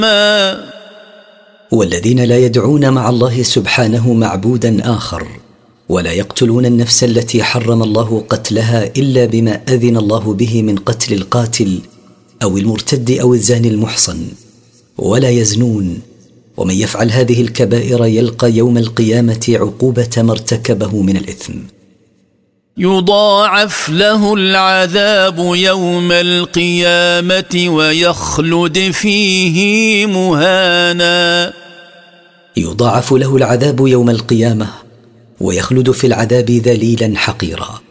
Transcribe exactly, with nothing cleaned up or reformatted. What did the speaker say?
والذين لا يدعون مع الله سبحانه معبودا آخر، ولا يقتلون النفس التي حرم الله قتلها إلا بما أذن الله به من قتل القاتل أو المرتد أو الزاني المحصن، ولا يزنون، ومن يفعل هذه الكبائر يلقى يوم القيامة عقوبة ما ارتكبه من الإثم. يضاعف له العذاب يوم القيامة ويخلد فيه مهانا. يضاعف له العذاب يوم القيامة ويخلد في العذاب ذليلا حقيرا.